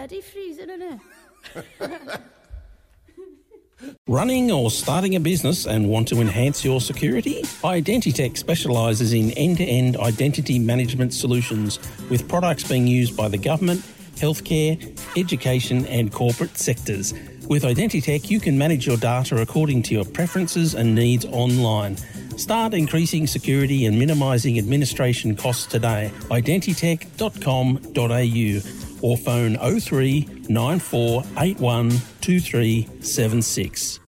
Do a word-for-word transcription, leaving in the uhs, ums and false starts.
antifreeze, isn't it? Running or starting a business and want to enhance your security? Identitech specialises in end-to-end identity management solutions with products being used by the government, healthcare, education and corporate sectors. With Identitech, you can manage your data according to your preferences and needs online. Start increasing security and minimising administration costs today. identitech dot com dot a u or phone oh three nine four eight one two three seven six.